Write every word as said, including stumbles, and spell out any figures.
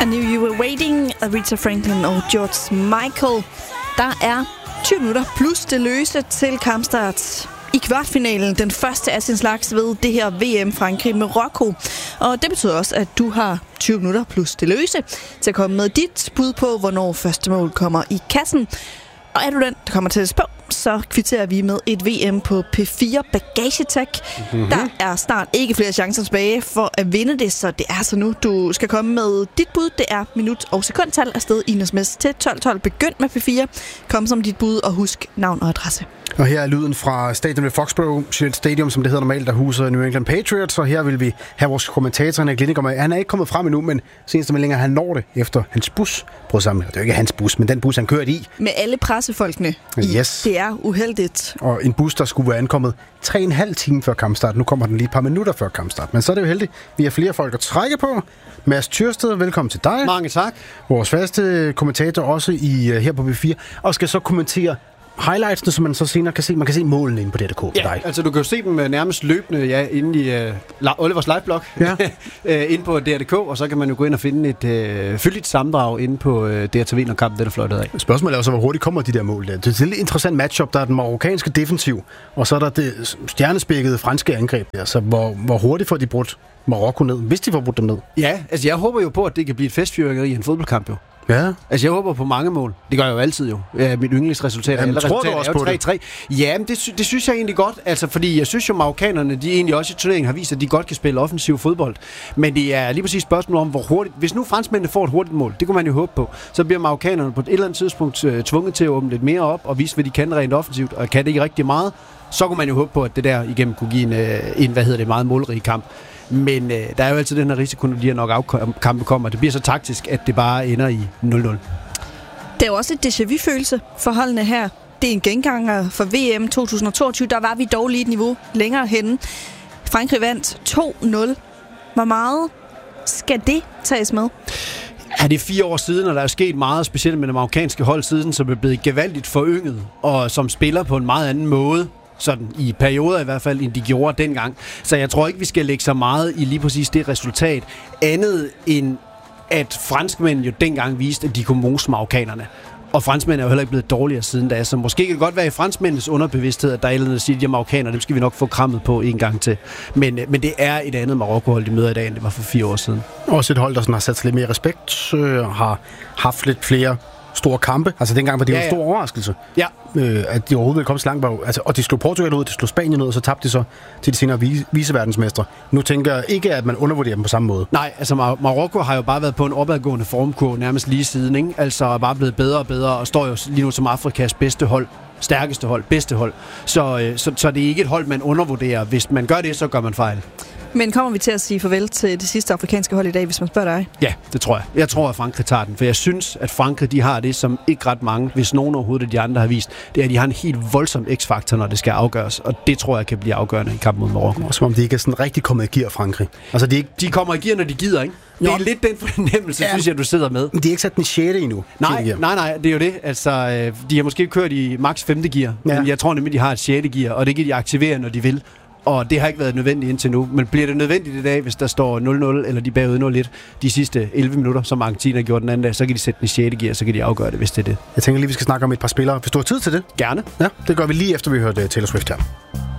I Knew You Were Waiting, Aretha Franklin og George Michael. Der er tyve minutter plus det løse til kampstart i kvartfinalen. Den første af sin slags ved det her V M Frankrig-Marokko. Og det betyder også, at du har tyve minutter plus det løse til at komme med dit bud på, hvornår første mål kommer i kassen. Og er du den, der kommer til at på, så kvitterer vi med et V M på P fire Bagagetech. Mm-hmm. Der er snart ikke flere chancer tilbage for at vinde det, så det er så nu, du skal komme med dit bud. Det er minut- og sekundtal afsted i Ines Mess til tolv tolv. Begynd med P fire. Kom som dit bud og husk navn og adresse. Og her er lyden fra stadion ved Foxborough Stadium, som det hedder normalt, der huser New England Patriots. Og her vil vi have vores kommentator, Henrik Lindinger, med. Han er ikke kommet frem endnu, men seneste meldinger, han når det efter hans bus brød sammen. Det er jo ikke hans bus, men den bus, han kørte i. Med alle pressefolkene i. Yes. Det er uheldigt. Og en bus, der skulle være ankommet tre og en halv time før kampstart. Nu kommer den lige et par minutter før kampstart. Men så er det jo heldigt. Vi har flere folk at trække på. Mads Tyrsted, velkommen til dig. Mange tak. Vores faste kommentator også i, her på P fire. Og skal så kommentere highlightsene, som man så senere kan se. Man kan se målene inde på D K for ja, dig. Altså du kan jo se dem nærmest løbende ja, inde i uh, Olivers liveblog ja. inde på D R K, og så kan man jo gå ind og finde et uh, fyldigt sammendrag inde på uh, D R T V, når kampen den er fløjtet af. Spørgsmålet er jo så, hvor hurtigt kommer de der mål der. Det er et lidt interessant matchup. Der er den marokkanske defensiv, og så er der det stjernespækkede franske angreb der. Så hvor, hvor hurtigt får de brudt Marokko ned, hvis de får brudt dem ned? Ja, altså jeg håber jo på, at det kan blive et festfyrværkeri i en fodboldkamp jo. Ja. Altså jeg håber på mange mål. Det gør jeg jo altid jo. Ja, mit yndlingsresultat er alle tror du også på tre tre. Ja, men det, sy- det synes jeg egentlig godt. Altså fordi jeg synes jo marokkanerne, de egentlig også i turneringen har vist, at de godt kan spille offensiv fodbold. Men det er lige præcis spørgsmål om hvor hurtigt. Hvis nu franskmændene får et hurtigt mål, det kunne man jo håbe på, så bliver marokkanerne på et eller andet tidspunkt uh, tvunget til at åbne lidt mere op og vise hvad de kan rent offensivt, og kan det ikke rigtig meget. Så kunne man jo håbe på at det der igennem kunne give en, uh, en hvad hedder det meget målrig kamp. Men øh, der er jo altid den her risiko, når de her knock-out-kampe kommer. Det bliver så taktisk, at det bare ender i nul nul. Det er jo også et déjà vu-følelse for holdene her. Det er en genganger for V M to tusind og toogtyve. Der var vi dog lige et niveau længere henne. Frankrig vandt to nul. Hvor meget skal det tages med? Ja, det er fire år siden, og der er sket meget specielt med det marokkanske hold siden, som er blevet gevaldigt forynget, og som spiller på en meget anden måde. Sådan i perioder i hvert fald, end de gjorde dengang. Så jeg tror ikke, vi skal lægge så meget i lige præcis det resultat, andet end at franskmænd jo dengang viste, at de kunne mose marokkanerne. Og franskmænd er jo heller ikke blevet dårligere siden da, så måske kan det godt være i franskmændenes underbevidsthed, at der er et eller andet at sige, at de marokkanere, dem skal vi nok få krammet på en gang til. Men, men det er et andet Marokko-hold, de møder i dag, end det var for fire år siden. Også et hold, der sådan har sat sig lidt mere respekt, øh, har haft lidt flere store kampe. Altså dengang var det jo ja, ja. en stor overraskelse. Ja. Øh, at de overhovedet ville komme så langt. Altså, og de slog Portugal ud, de slog Spanien ud, og så tabte de så til de senere vise, viceverdensmestre. Nu tænker jeg ikke, at man undervurderer dem på samme måde. Nej, altså Mar- Marokko har jo bare været på en opadgående formkurve nærmest lige siden, ikke? Altså er bare blevet bedre og bedre, og står jo lige nu som Afrikas bedste hold. Stærkeste hold, bedste hold. Så, øh, så, så det er ikke et hold, man undervurderer. Hvis man gør det, så gør man fejl. Men kommer vi til at sige farvel til det sidste afrikanske hold i dag, hvis man spørger dig? Ja, det tror jeg. Jeg tror, at Frankrig tager den, for jeg synes, at Frankrig de har det, som ikke ret mange, hvis nogen overhovedet af de andre har vist, det er, at de har en helt voldsom x-faktor, når det skal afgøres, og det tror jeg kan blive afgørende i kampen mod Marokko. Som om de ikke er sådan rigtig kommet i gear, Frankrig. Altså, de, ikke... de kommer i gear, når de gider, ikke? Det er Nå. lidt den fornemmelse, ja. synes jeg, du sidder med. Men de er ikke sat den i sjette endnu. Nej, nej, nej, det er jo det. Altså, de har måske kørt i max femte gear, ja. men jeg tror nemlig, de har et sjette gear, og det kan de aktivere, når de vil. Og det har ikke været nødvendigt indtil nu. Men bliver det nødvendigt i dag, hvis der står nul nul, eller de bagud nul et de sidste elleve minutter, som Argentina gjorde den anden dag, så kan de sætte den i sjette gear, så kan de afgøre det, hvis det er det. Jeg tænker lige, vi skal snakke om et par spillere. Hvis du har tid til det? Gerne. Ja, det gør vi lige efter, vi har hørt Taylor Swift her.